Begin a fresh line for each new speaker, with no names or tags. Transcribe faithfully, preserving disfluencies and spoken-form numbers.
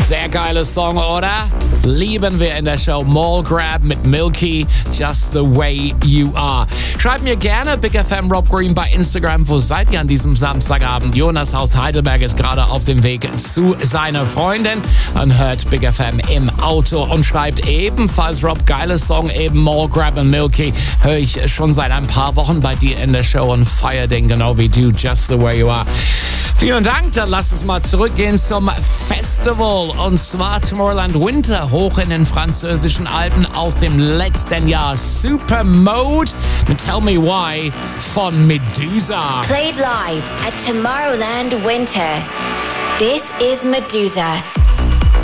Sehr geiles Song, oder? Lieben wir in der Show. Mall Grab mit Milky, Just the Way You Are. Schreibt mir gerne Big F M Rob Green bei Instagram. Wo seid ihr an diesem Samstagabend? Jonas aus Heidelberg ist gerade auf dem Weg zu seiner Freundin und hört Big F M im Auto und schreibt ebenfalls, Rob, geiles Song, eben Mall Grab und Milky. Höre ich schon seit ein paar Wochen bei dir in der Show und feier den genau wie du, Just the Way You Are. Vielen Dank, dann lass uns mal zurückgehen zum Festival und zwar Tomorrowland Winter hoch in den französischen Alpen aus dem letzten Jahr. Super Mode mit Tell Me Why von Medusa.
Played live at Tomorrowland Winter. This is Medusa.